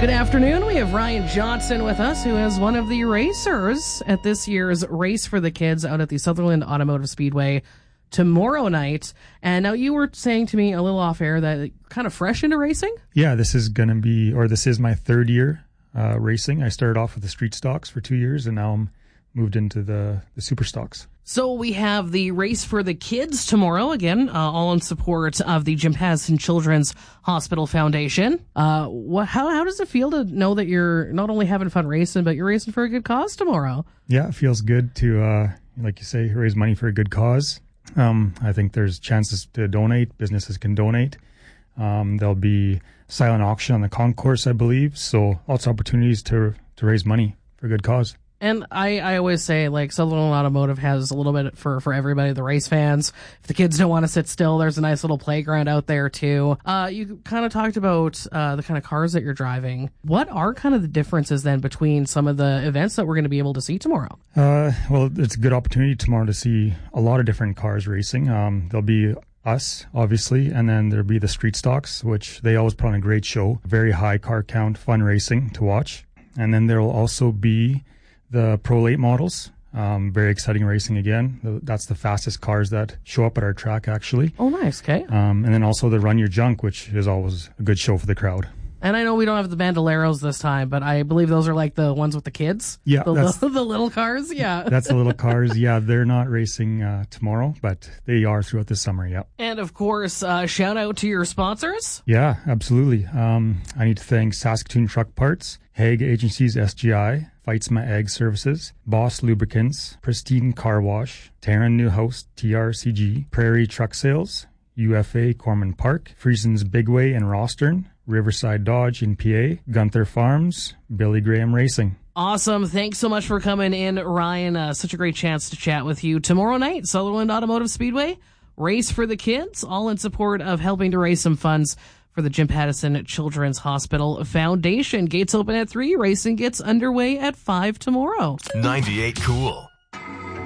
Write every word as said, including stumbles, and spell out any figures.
Good afternoon. We have Ryan Johnson with us, who is one of the racers at this year's Race for the Kids out at the Sutherland Automotive Speedway tomorrow night. And now you were saying to me a little off air that kind of fresh into racing? Yeah, this is going to be, or this is my third year uh, racing. I started off with the street stocks for two years and now I'm moved into the, the super stocks. So we have the Race for the Kids tomorrow, again, uh, all in support of the Jim Pattison Children's Hospital Foundation. Uh, what, how, how does it feel to know that you're not only having fun racing, but you're racing for a good cause tomorrow? Yeah, it feels good to, uh, like you say, raise money for a good cause. Um, I think there's chances to donate. Businesses can donate. Um, there'll be silent auction on the concourse, I believe. So lots of opportunities to to raise money for a good cause. And I, I always say, like, Sutherland Automotive has a little bit for, for everybody, the race fans. If the kids don't want to sit still, there's a nice little playground out there, too. Uh, you kind of talked about uh, the kind of cars that you're driving. What are kind of the differences, then, between some of the events that we're going to be able to see tomorrow? Uh, well, it's a good opportunity tomorrow to see a lot of different cars racing. Um, there'll be us, obviously, and then there'll be the street stocks, which they always put on a great show. Very high car count, fun racing to watch. And then there'll also be the Pro Late models, um, very exciting racing again. That's the fastest cars that show up at our track, actually. Oh, nice. Okay. Um, and then also the Run Your Junk, which is always a good show for the crowd. And I know we don't have the Bandoleros this time, but I believe those are like the ones with the kids. Yeah. The, that's, the, the little cars. Yeah. That's the little cars. Yeah. They're not racing uh, tomorrow, but they are throughout the summer. Yeah. And of course, uh, shout out to your sponsors. Yeah, absolutely. Um, I need to thank Saskatoon Truck Parts, Hague Agencies S G I, Feitzma Ag Services, Boss Lubricants, Pristine Car Wash, Taryn Newhouse T R C G, Prairie Truck Sales, U F A Corman Park, Friesen's Bigway in Rostern, Riverside Dodge in P A, Gunther Farms, Billy Graham Racing. Awesome. Thanks so much for coming in, Ryan. Uh, such a great chance to chat with you. Tomorrow night, Sutherland Automotive Speedway, Race for the Kids, all in support of helping to raise some funds for the Jim Pattison Children's Hospital Foundation. Gates open at three. Racing gets underway at five tomorrow. ninety-eight Cool.